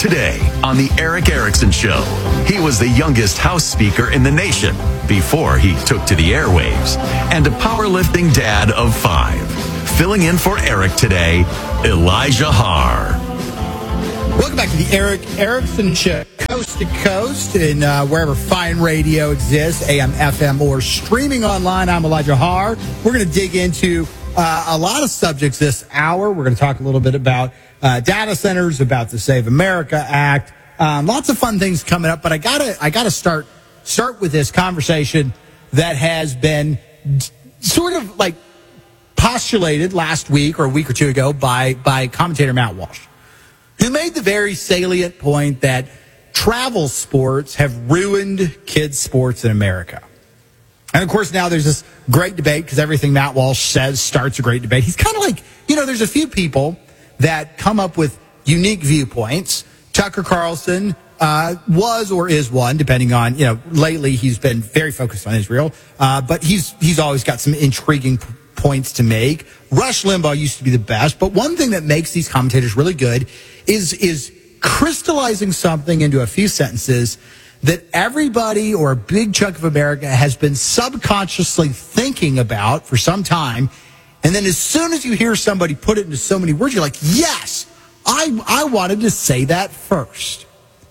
Today on The Eric Erickson Show, he was the youngest House Speaker in the nation before he took to the airwaves, and a powerlifting dad of 5. Filling in for Eric today, Elijah Haar. Welcome back to The Eric Erickson Show, coast to coast, and wherever fine radio exists, AM, FM, or streaming online. I'm Elijah Haar. We're going to dig into a lot of subjects this hour. We're going to talk a little bit about data centers, about the Save America Act. Lots of fun things coming up, but I gotta start with this conversation that has been sort of like postulated last week or a week or two ago by commentator Matt Walsh, who made the very salient point that travel sports have ruined kids' sports in America. And, of course, now there's this great debate because everything Matt Walsh says starts a great debate. He's kind of like, there's a few people that come up with unique viewpoints. Tucker Carlson was or is one, depending on, lately he's been very focused on Israel. But he's always got some intriguing points to make. Rush Limbaugh used to be the best. But one thing that makes these commentators really good is crystallizing something into a few sentences that everybody or a big chunk of America has been subconsciously thinking about for some time. And then as soon as you hear somebody put it into so many words, you're like, yes, I wanted to say that first.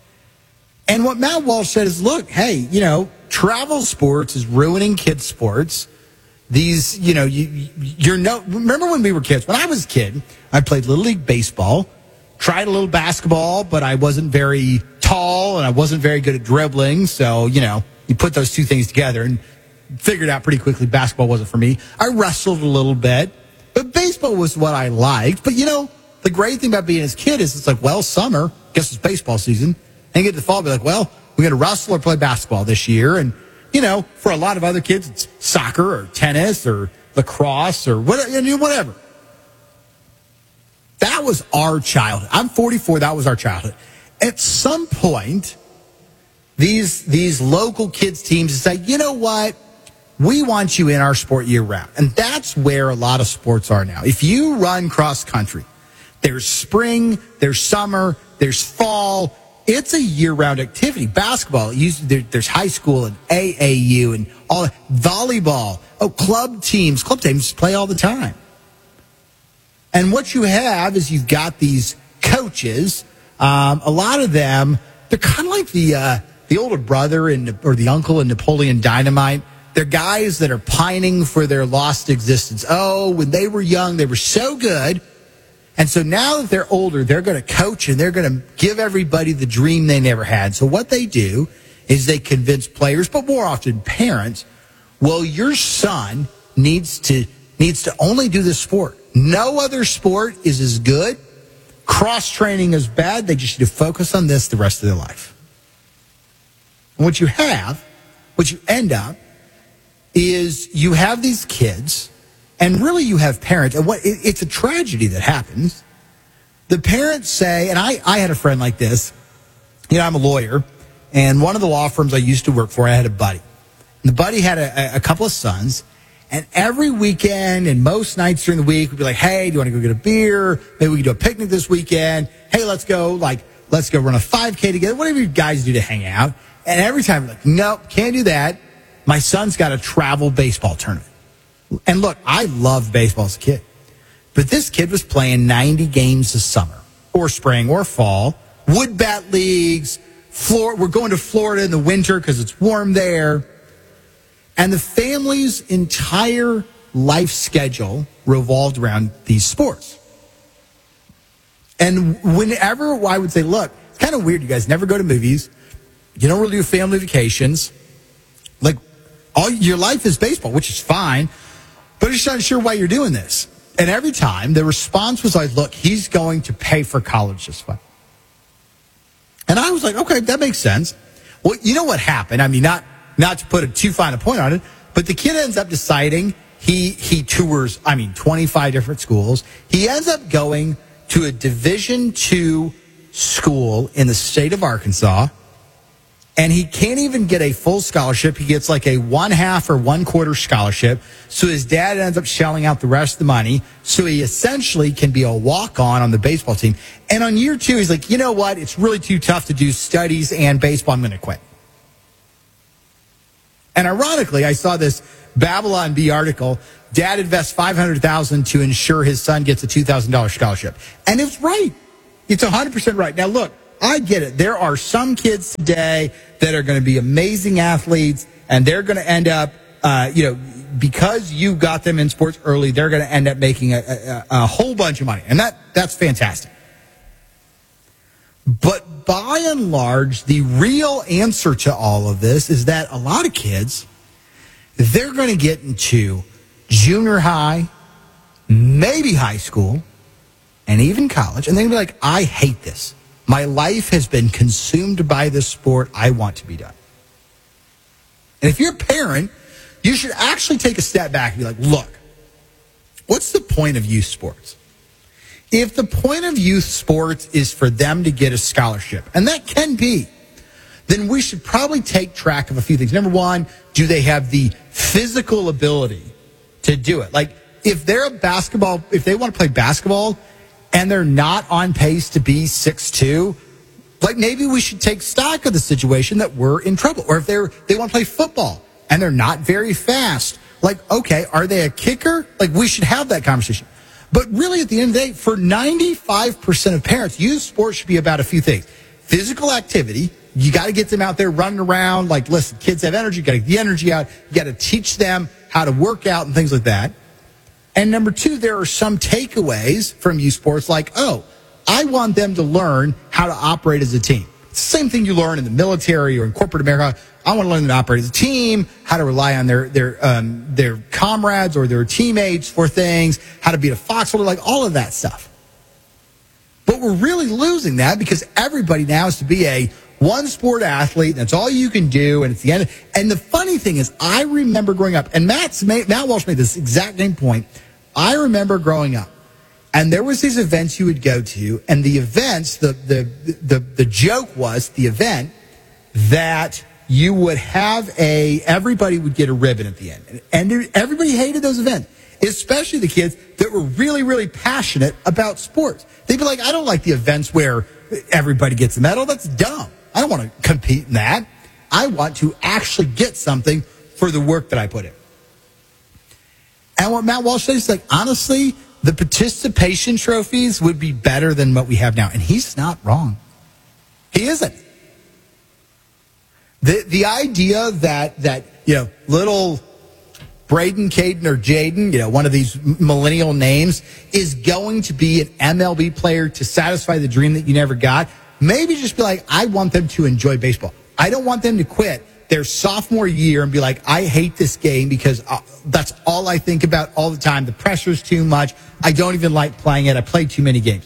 And what Matt Walsh said is, look, hey, travel sports is ruining kids' sports. These, remember when we were kids? When I was a kid, I played Little League Baseball, tried a little basketball, but I wasn't very tall and I wasn't very good at dribbling. So, you put those two things together and figured out pretty quickly basketball wasn't for me. I wrestled a little bit, but baseball was what I liked. But, the great thing about being a kid is it's like, well, summer, guess it's baseball season. And you get to the fall, be like, well, we're going to wrestle or play basketball this year. And, for a lot of other kids, it's soccer or tennis or lacrosse or whatever. That was our childhood. I'm 44. That was our childhood. At some point, these local kids teams say, you know what? We want you in our sport year round. And that's where a lot of sports are now. If you run cross country, there's spring, there's summer, there's fall. It's a year-round activity. Basketball, there's high school and AAU and all volleyball. Club teams play all the time. And what you have is you've got these coaches. A lot of them, they're kind of like the older brother or the uncle in Napoleon Dynamite. They're guys that are pining for their lost existence. Oh, when they were young, they were so good. And so now that they're older, they're going to coach and they're going to give everybody the dream they never had. So what they do is they convince players, but more often parents, well, your son needs to only do this sport. No other sport is as good. Cross-training is bad. They just need to focus on this the rest of their life. And what you end up, is you have these kids, and really you have parents, and it's a tragedy that happens. The parents say, and I had a friend like this. I'm a lawyer, and one of the law firms I used to work for, I had a buddy. And the buddy had a couple of sons, and every weekend and most nights during the week, we'd be like, hey, do you want to go get a beer? Maybe we can do a picnic this weekend. Hey, let's go run a 5K together. Whatever you guys do to hang out. And every time we're like, nope, can't do that. My son's got a travel baseball tournament. And look, I loved baseball as a kid. But this kid was playing 90 games this summer, or spring, or fall. Wood bat leagues. We're going to Florida in the winter because it's warm there. And the family's entire life schedule revolved around these sports. And whenever I would say, look, it's kind of weird. You guys never go to movies. You don't really do family vacations. Like, all your life is baseball, which is fine. But I'm just not sure why you're doing this. And every time the response was like, look, he's going to pay for college this way. And I was like, okay, that makes sense. Well, you know what happened? I mean, not to put too fine a point on it, but the kid ends up deciding he tours, 25 different schools. He ends up going to a Division II school in the state of Arkansas. And he can't even get a full scholarship. He gets like a 1/2 or 1/4 scholarship. So his dad ends up shelling out the rest of the money. So he essentially can be a walk-on the baseball team. And on year 2, he's like, you know what? It's really too tough to do studies and baseball. I'm going to quit. And ironically, I saw this Babylon Bee article. Dad invests $500,000 to ensure his son gets a $2,000 scholarship. And it's right. It's 100% right. Now, look, I get it. There are some kids today that are going to be amazing athletes, and they're going to end up, because you got them in sports early, they're going to end up making a whole bunch of money. And that's fantastic. But by and large, the real answer to all of this is that a lot of kids, they're going to get into junior high, maybe high school, and even college, and they're going to be like, I hate this. My life has been consumed by this sport. I want to be done. And if you're a parent, you should actually take a step back and be like, look, what's the point of youth sports? If the point of youth sports is for them to get a scholarship, and that can be, then we should probably take track of a few things. Number one, do they have the physical ability to do it? Like, if they want to play basketball, and they're not on pace to be 6'2", like maybe we should take stock of the situation that we're in trouble. Or if they want to play football and they're not very fast, like, okay, are they a kicker? Like, we should have that conversation. But really, at the end of the day, for 95% of parents, youth sports should be about a few things. Physical activity. You got to get them out there running around. Like, listen, kids have energy. You got to get the energy out. You got to teach them how to work out and things like that. And number 2, there are some takeaways from youth sports like, oh, I want them to learn how to operate as a team. It's the same thing you learn in the military or in corporate America. I want to learn them to operate as a team, how to rely on their comrades or their teammates for things, how to be a foxhole, like all of that stuff. But we're really losing that because everybody now has to be a one-sport athlete, and that's all you can do, and it's the end. And the funny thing is, I remember growing up, and Matt Walsh made this exact same point. I remember growing up, and there was these events you would go to, and the events, the joke was the event that you would have everybody would get a ribbon at the end. And everybody hated those events, especially the kids that were really, really passionate about sports. They'd be like, I don't like the events where everybody gets a medal. That's dumb. I don't want to compete in that. I want to actually get something for the work that I put in. And what Matt Walsh says is like, honestly, the participation trophies would be better than what we have now. And he's not wrong. He isn't. The idea that little Braden, Caden, or Jaden, one of these millennial names, is going to be an MLB player to satisfy the dream that you never got, maybe just be like, I want them to enjoy baseball. I don't want them to quit their sophomore year and be like, I hate this game because that's all I think about all the time. The pressure's too much. I don't even like playing it. I play too many games.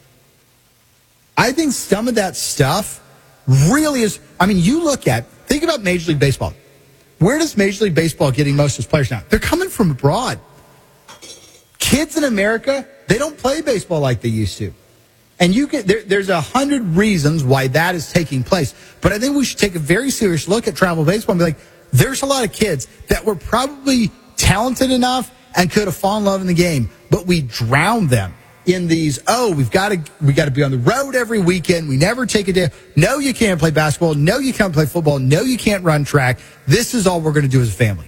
I think some of that stuff really is, think about Major League Baseball. Where does Major League Baseball getting most of its players now? They're coming from abroad. Kids in America, they don't play baseball like they used to. And there's 100 reasons why that is taking place. But I think we should take a very serious look at travel baseball and be like, there's a lot of kids that were probably talented enough and could have fallen in love in the game, but we drowned them in these, we got to be on the road every weekend. We never take a day. No, you can't play basketball. No, you can't play football. No, you can't run track. This is all we're going to do as a family.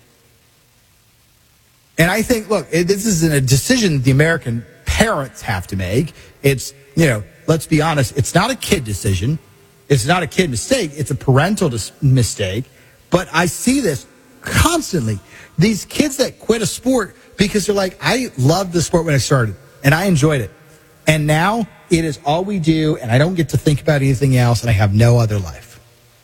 And I think, look, this is a decision the American parents have to make. It's, let's be honest, it's not a kid decision. It's not a kid mistake. It's a parental mistake. But I see this constantly. These kids that quit a sport because they're like, I loved the sport when I started, and I enjoyed it. And now it is all we do, and I don't get to think about anything else, and I have no other life.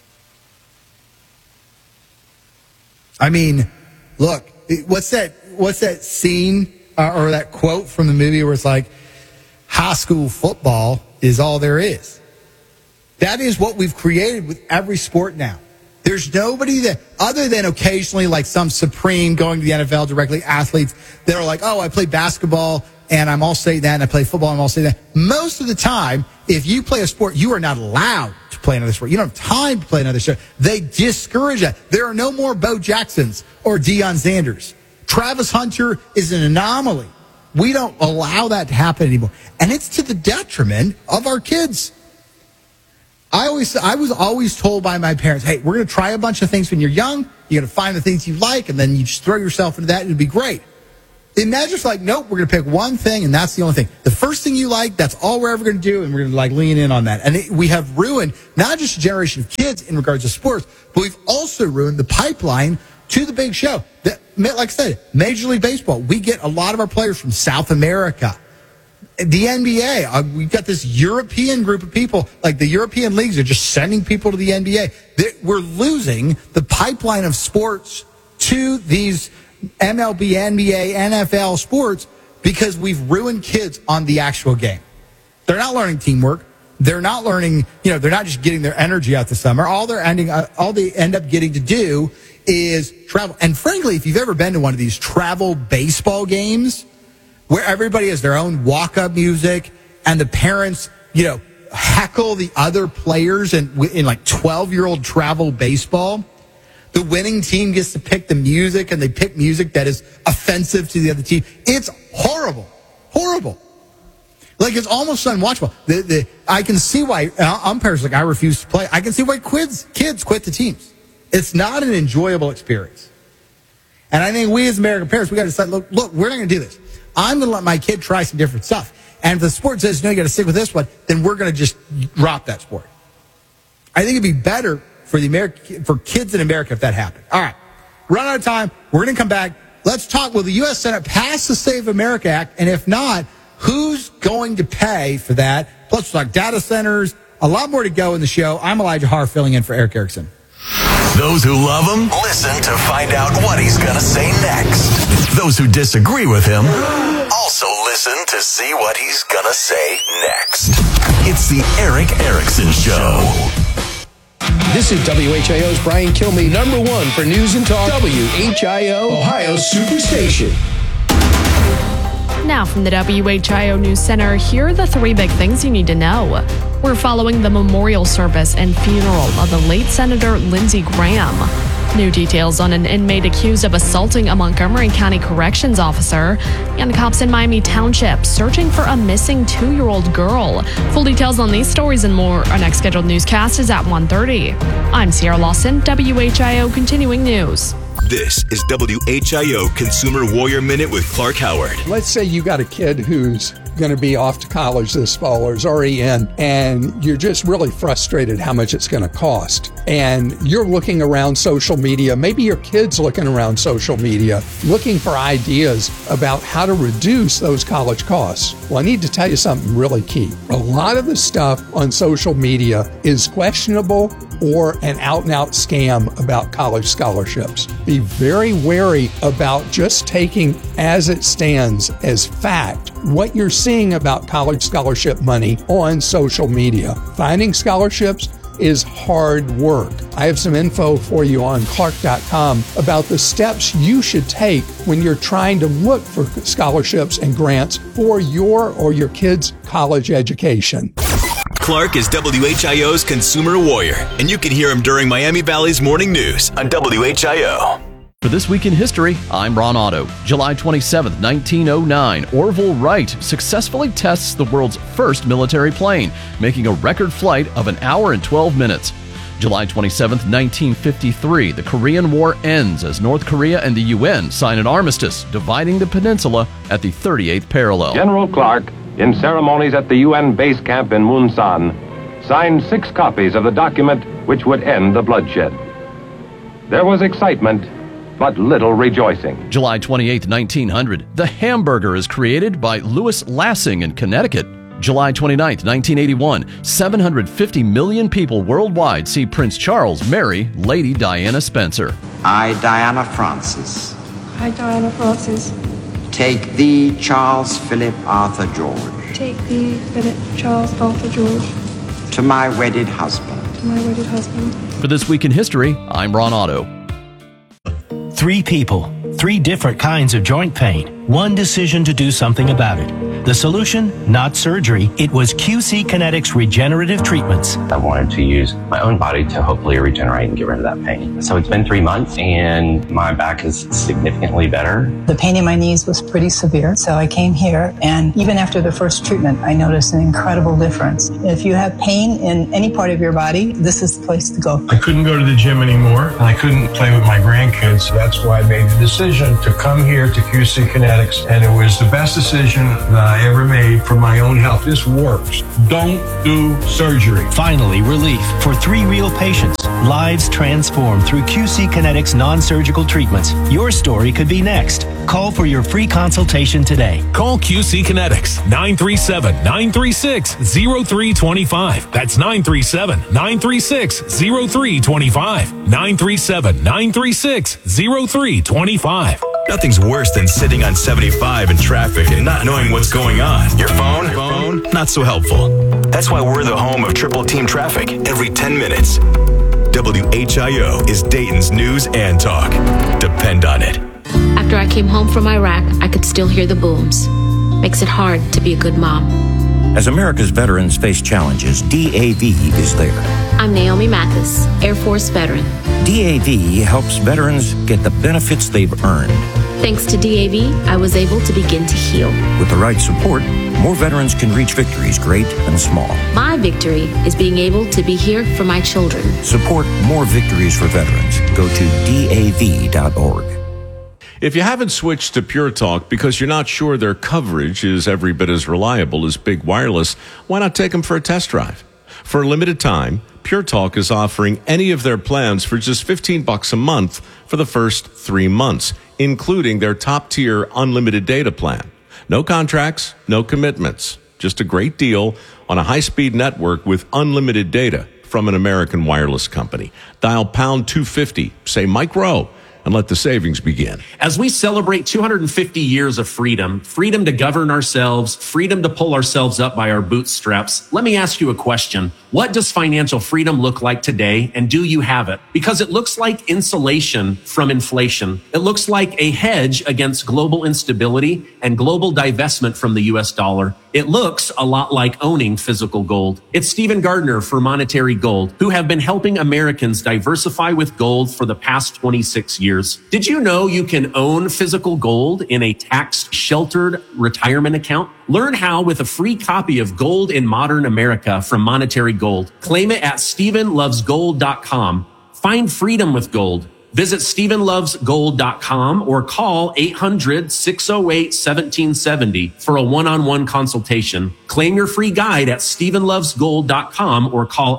I mean, look, what's that scene or that quote from the movie where it's like, high school football is all there is? That is what we've created with every sport now. There's nobody that, other than occasionally like some supreme going to the NFL directly athletes that are like, I play basketball and I'm all state that, and I play football and I'm all state that. Most of the time, if you play a sport, you are not allowed to play another sport. You don't have time to play another sport. They discourage that. There are no more Bo Jacksons or Deion Sanders. Travis Hunter is an anomaly. We don't allow that to happen anymore. And it's to the detriment of our kids. I was always told by my parents, hey, we're going to try a bunch of things when you're young. You're going to find the things you like, and then you just throw yourself into that, and it'll be great. The Magic's like, nope, we're going to pick one thing, and that's the only thing. The first thing you like, that's all we're ever going to do, and we're going to lean in on that. And we have ruined not just a generation of kids in regards to sports, but we've also ruined the pipeline to the big show. Like I said, Major League Baseball, we get a lot of our players from South America. The NBA, we've got this European group of people, like the European leagues are just sending people to the NBA. We're losing the pipeline of sports to these MLB, NBA, NFL sports because we've ruined kids on the actual game. They're not learning teamwork. They're not learning, they're not just getting their energy out the summer. All they end up getting to do is travel. And frankly, if you've ever been to one of these travel baseball games where everybody has their own walk-up music and the parents, heckle the other players in like 12-year-old travel baseball, the winning team gets to pick the music, and they pick music that is offensive to the other team. It's horrible. Horrible. Like, it's almost unwatchable. I can see why umpires like, I refuse to play. I can see why kids quit the teams. It's not an enjoyable experience. And I think we as American parents, we got to decide, look, we're not going to do this. I'm going to let my kid try some different stuff. And if the sport says, no, you got to stick with this one, then we're going to just drop that sport. I think it'd be better for kids in America if that happened. All right. Run out of time. We're going to come back. Let's talk. Will the U.S. Senate pass the Save America Act? And if not, who's going to pay for that? Plus, we'll talk data centers. A lot more to go in the show. I'm Elijah Harr filling in for Eric Erickson. Those who love him, listen to find out what he's going to say next. Those who disagree with him, also listen to see what he's going to say next. It's the Eric Erickson Show. This is WHIO's Brian Kilmeade, number one for news and talk. WHIO, Ohio Superstation. Now from the WHIO News Center, here are the three big things you need to know. We're following the memorial service and funeral of the late Senator Lindsey Graham. New details on an inmate accused of assaulting a Montgomery County corrections officer, and cops in Miami Township searching for a missing 2-year-old girl. Full details on these stories and more. Our next scheduled newscast is at 1:30. I'm Sierra Lawson, WHIO Continuing News. This is WHIO Consumer Warrior Minute with Clark Howard. Let's say you got a kid who's going to be off to college this fall or is already in, and you're just really frustrated how much it's going to cost. And you're looking around social media, maybe your kid's looking around social media, looking for ideas about how to reduce those college costs. Well, I need to tell you something really key. A lot of the stuff on social media is questionable or an out-and-out scam about college scholarships. Be very wary about just taking as it stands as fact what you're seeing about college scholarship money on social media. Finding scholarships is hard work. I have some info for you on Clark.com about the steps you should take when you're trying to look for scholarships and grants for your or your kid's college education. Clark is WHIO's Consumer Warrior, and you can hear him during Miami Valley's Morning News on WHIO. For This Week in History, I'm Ron Otto. July 27, 1909, Orville Wright successfully tests the world's first military plane, making a record flight of 1 hour and 12 minutes. July 27, 1953, the Korean War ends as North Korea and the UN sign an armistice, dividing the peninsula at the 38th parallel. General Clark, in ceremonies at the UN base camp in Munsan, signed 6 copies of the document which would end the bloodshed. There was excitement, but little rejoicing. July 28, 1900, the hamburger is created by Louis Lassing in Connecticut. July 29, 1981, 750 million people worldwide see Prince Charles marry Lady Diana Spencer. I, Diana Francis. I, Diana Francis. Take thee, Charles Philip Arthur George. Take thee, Philip Charles Arthur George. To my wedded husband. To my wedded husband. For This Week in History, I'm Ron Otto. 3 people, 3 different kinds of joint pain, 1 decision to do something about it. The solution? Not surgery. It was QC Kinetics regenerative treatments. I wanted to use my own body to hopefully regenerate and get rid of that pain. So it's been 3 months and my back is significantly better. The pain in my knees was pretty severe, so I came here, and even after the first treatment, I noticed an incredible difference. If you have pain in any part of your body, this is the place to go. I couldn't go to the gym anymore, and I couldn't play with my grandkids. That's why I made the decision to come here to QC Kinetics, and it was the best decision that I ever made for my own health. This works. Don't do surgery. Finally, relief for 3 real patients. Lives transformed through QC Kinetics non-surgical treatments. Your story could be next. Call for your free consultation today. Call QC Kinetics 937-936-0325. That's 937-936-0325. 937-936-0325. Nothing's worse than sitting on 75 in traffic and not knowing what's going on. Your phone, not so helpful. That's why we're the home of Triple Team Traffic every 10 minutes. WHIO is Dayton's news and talk. Depend on it. After I came home from Iraq, I could still hear the booms. Makes it hard to be a good mom. As America's veterans face challenges, DAV is there. I'm Naomi Mathis, Air Force veteran. DAV helps veterans get the benefits they've earned. Thanks to DAV, I was able to begin to heal. With the right support, more veterans can reach victories, great and small. My victory is being able to be here for my children. Support more victories for veterans. Go to DAV.org. If you haven't switched to Pure Talk because you're not sure their coverage is every bit as reliable as Big Wireless, why not take them for a test drive? For a limited time, Pure Talk is offering any of their plans for just $15 a month for the first 3 months, including their top-tier unlimited data plan. No contracts, no commitments. Just a great deal on a high-speed network with unlimited data from an American wireless company. Dial pound 250, say Mike Rowe, and let the savings begin. As we celebrate 250 years of freedom, freedom to govern ourselves, freedom to pull ourselves up by our bootstraps, let me ask you a question. What does financial freedom look like today, and do you have it? Because it looks like insulation from inflation. It looks like a hedge against global instability and global divestment from the US dollar. It looks a lot like owning physical gold. It's Stephen Gardner for Monetary Gold, who have been helping Americans diversify with gold for the past 26 years. Did you know you can own physical gold in a tax-sheltered retirement account? Learn how with a free copy of Gold in Modern America from Monetary Gold. Claim it at StephenLovesGold.com. Find freedom with gold. Visit StephenLovesGold.com or call 800-608-1770 for a one-on-one consultation. Claim your free guide at StephenLovesGold.com or call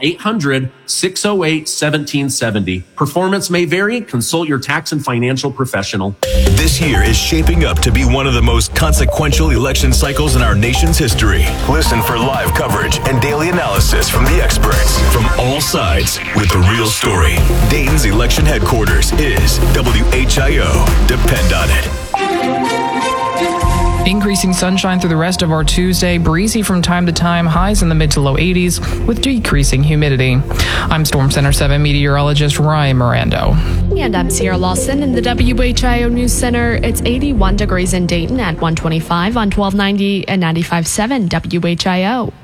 800-608-1770. Performance may vary. Consult your tax and financial professional. This year is shaping up to be one of the most consequential election cycles in our nation's history. Listen for live coverage and daily analysis from the experts from all sides with the real story. Dayton's election headquarters is WHIO. Depend on it. Increasing sunshine through the rest of our Tuesday, breezy from time to time, highs in the mid to low 80s with decreasing humidity. I'm Storm Center 7 meteorologist Ryan Mirando. And I'm Sierra Lawson in the WHIO News Center. It's 81 degrees in Dayton at 125 on 1290 and 95.7 WHIO.